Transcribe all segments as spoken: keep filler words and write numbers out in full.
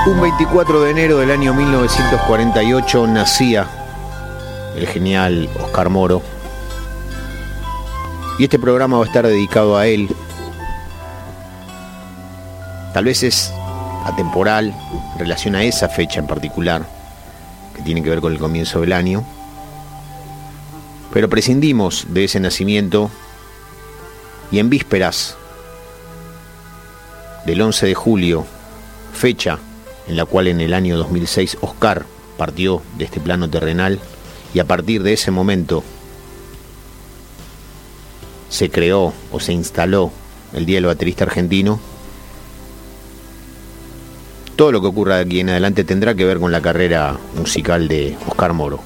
Un veinticuatro de enero del año mil novecientos cuarenta y ocho nacía el genial Oscar Moro. Y este programa va a estar dedicado a él. Tal vez es atemporal en relación a esa fecha en particular, que tiene que ver con el comienzo del año. Pero prescindimos de ese nacimiento y en vísperas del once de julio, fecha en la cual en el año dos mil seis Oscar partió de este plano terrenal, y a partir de ese momento se creó o se instaló el Día del Baterista Argentino. Todo lo que ocurra de aquí en adelante tendrá que ver con la carrera musical de Oscar Moro.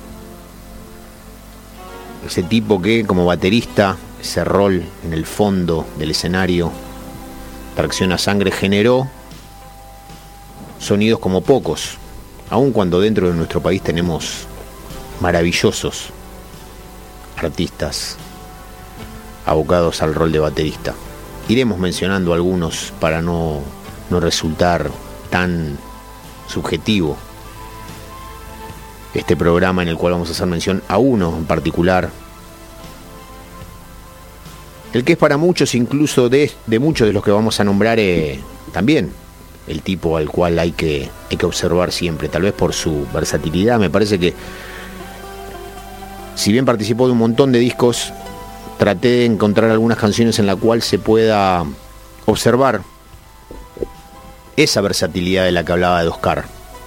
Ese tipo que como baterista, ese rol en el fondo del escenario, Tracción a Sangre, generó sonidos como pocos, aun cuando dentro de nuestro país tenemos maravillosos artistas abocados al rol de baterista. Iremos mencionando algunos para no, no resultar tan subjetivo este programa, en el cual vamos a hacer mención a uno en particular, el que es para muchos, incluso de, de muchos de los que vamos a nombrar, eh, también el tipo al cual hay que, hay que observar siempre, tal vez por su versatilidad. Me parece que, si bien participó de un montón de discos, traté de encontrar algunas canciones en las cuales se pueda observar esa versatilidad de la que hablaba de Oscar,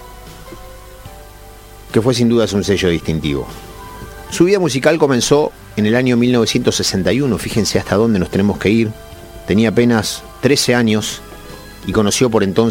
que fue sin duda un sello distintivo. Su vida musical comenzó en el año mil novecientos sesenta y uno, fíjense hasta dónde nos tenemos que ir. Tenía apenas trece años y conoció por entonces